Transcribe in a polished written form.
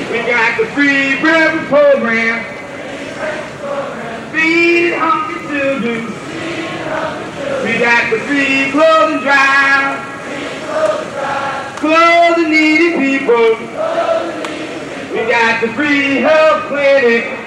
We got the free breakfast program. Feed hungry children. We got the free clothing drive. Clothe the needy people. We got the free health clinic.